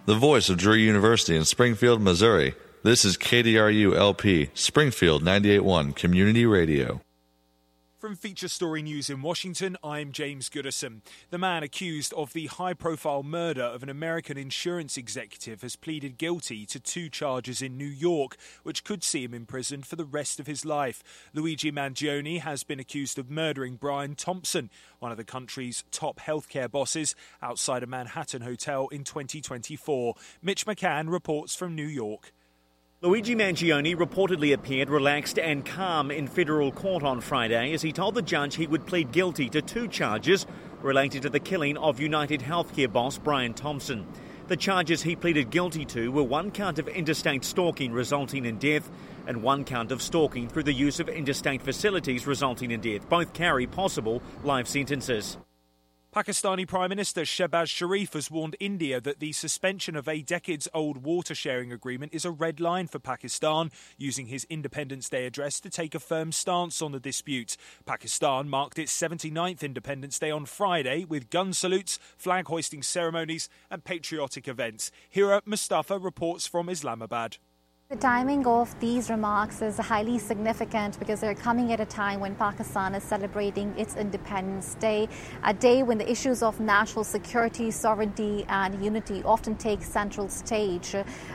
the voice of Drury University in Springfield, Missouri. This is KDRU-LP, Springfield 98.1 Community Radio. From Feature Story News in Washington, I'm James Goodison. The man accused of the high-profile murder of an American insurance executive has pleaded guilty to 2 charges in New York, which could see him imprisoned for the rest of his life. Luigi Mangione has been accused of murdering Brian Thompson, one of the country's top healthcare bosses, outside a Manhattan hotel in 2024. Mitch McCann reports from New York. Luigi Mangione reportedly appeared relaxed and calm in federal court on Friday as he told the judge he would plead guilty to 2 charges related to the killing of United Healthcare boss Brian Thompson. The charges he pleaded guilty to were 1 count of interstate stalking resulting in death and 1 count of stalking through the use of interstate facilities resulting in death. Both carry possible life sentences. Pakistani Prime Minister Shehbaz Sharif has warned India that the suspension of a decades-old water-sharing agreement is a red line for Pakistan, using his Independence Day address to take a firm stance on the dispute. Pakistan marked its 79th Independence Day on Friday with gun salutes, flag-hoisting ceremonies and patriotic events. Hira Mustafa reports from Islamabad. The timing of these remarks is highly significant because they're coming at a time when Pakistan is celebrating its Independence Day, a day when the issues of national security, sovereignty and unity often take central stage.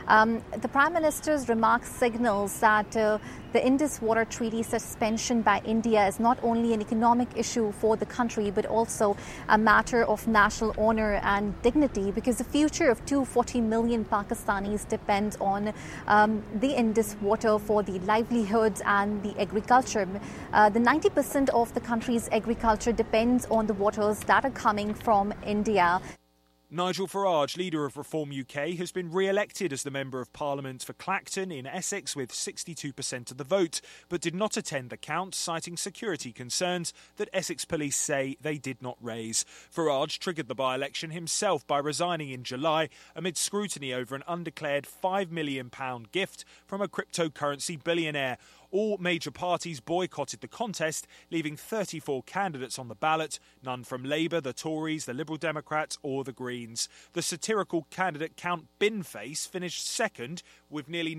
The Prime Minister's remarks signals that the Indus Water Treaty suspension by India is not only an economic issue for the country but also a matter of national honor and dignity, because the future of 240 million Pakistanis depends on the Indus water for the livelihoods and the agriculture. The 90% of the country's agriculture depends on the waters that are coming from India. Nigel Farage, leader of Reform UK, has been re-elected as the Member of Parliament for Clacton in Essex with 62% of the vote, but did not attend the count, citing security concerns that Essex police say they did not raise. Farage triggered the by-election himself by resigning in July amid scrutiny over an undeclared £5 million gift from a cryptocurrency billionaire. All major parties boycotted the contest, leaving 34 candidates on the ballot, none from Labour, the Tories, the Liberal Democrats or the Greens. The satirical candidate Count Binface finished second with nearly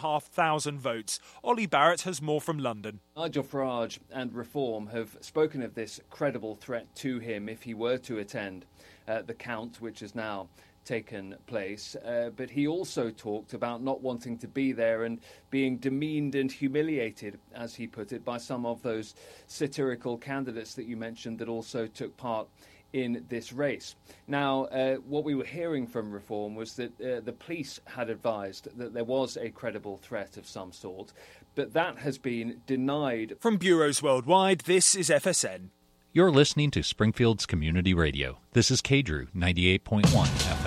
9,500 votes. Ollie Barrett has more from London. Nigel Farage and Reform have spoken of this credible threat to him if he were to attend the count, which is now taken place, but he also talked about not wanting to be there and being demeaned and humiliated, as he put it, by some of those satirical candidates that you mentioned that also took part in this race. Now, what we were hearing from Reform was that the police had advised that there was a credible threat of some sort, but that has been denied. From bureaus worldwide, this is FSN. You're listening to Springfield's Community Radio. This is KDRU 98.1 FM.